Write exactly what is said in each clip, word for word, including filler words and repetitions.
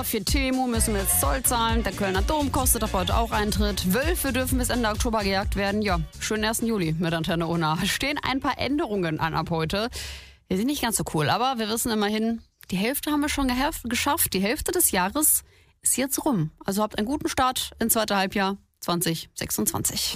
wieder. Für Temu müssen wir jetzt Zoll zahlen. Der Kölner Dom kostet ab heute auch Eintritt. Wölfe dürfen bis Ende Oktober gejagt werden. Ja, schönen ersten Juli mit Antenne Unna. Stehen ein paar Änderungen an ab heute. Wir sind nicht ganz so cool, aber wir wissen immerhin, die Hälfte haben wir schon gehef- geschafft. Die Hälfte des Jahres ist jetzt rum. Also habt einen guten Start ins zweite Halbjahr zwanzig sechsundzwanzig.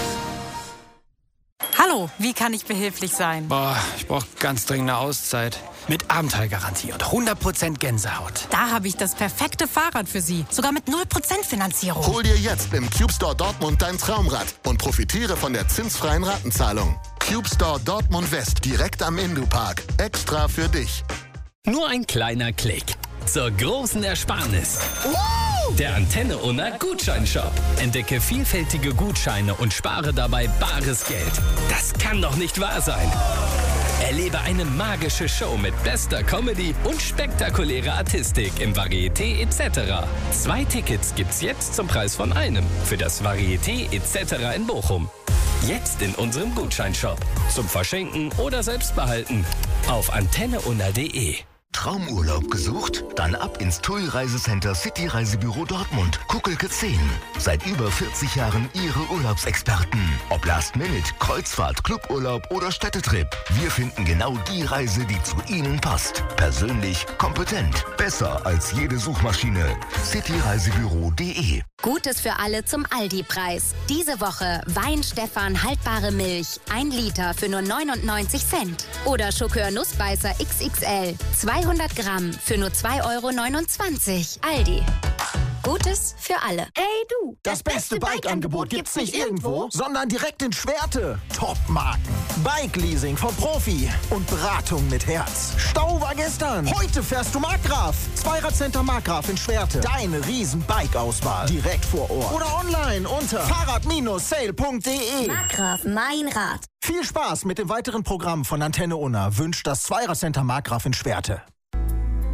Hallo, wie kann ich behilflich sein? Boah, ich brauche ganz dringend eine Auszeit. Mit Abenteuergarantie und hundert Prozent Gänsehaut. Da habe ich das perfekte Fahrrad für Sie. Sogar mit null Prozent Finanzierung. Hol dir jetzt im Cube Store Dortmund dein Traumrad und profitiere von der zinsfreien Ratenzahlung. Cube Store Dortmund West, direkt am Indupark. Extra für dich. Nur ein kleiner Klick zur großen Ersparnis. Der Antenne Unna Gutscheinshop. Entdecke vielfältige Gutscheine und spare dabei bares Geld. Das kann doch nicht wahr sein. Erlebe eine magische Show mit bester Comedy und spektakulärer Artistik im Varieté et cetera. Zwei Tickets gibt's jetzt zum Preis von einem für das Varieté et cetera in Bochum. Jetzt in unserem Gutscheinshop. Zum Verschenken oder Selbstbehalten. Auf antenne unna punkt de. Traumurlaub gesucht? Dann ab ins T U I Reisecenter City Reisebüro Dortmund, Kuckelke zehn. Seit über vierzig Jahren Ihre Urlaubsexperten. Ob Last Minute, Kreuzfahrt, Cluburlaub oder Städtetrip. Wir finden genau die Reise, die zu Ihnen passt. Persönlich, kompetent, besser als jede Suchmaschine. city reisebüro punkt de. Gutes für alle zum Aldi-Preis. Diese Woche Wein-Stefan haltbare Milch, ein Liter für nur neunundneunzig Cent. Oder Schokör Nussbeißer X X L, zweihundert Gramm für nur zwei Euro neunundzwanzig. Aldi. Gutes für alle. Ey du, Das beste Bike-Angebot gibt's nicht irgendwo, sondern direkt in Schwerte. Top-Marken. Bike-Leasing vom Profi und Beratung mit Herz. Stau war gestern. Heute fährst du Markgraf. Zweiradcenter Markgraf in Schwerte. Deine riesen Bike-Auswahl. Direkt vor Ort. Oder online unter fahrrad Bindestrich sale punkt de. Markgraf, mein Rad. Viel Spaß mit dem weiteren Programm von Antenne Unna wünscht das Zweiradcenter Markgraf in Schwerte.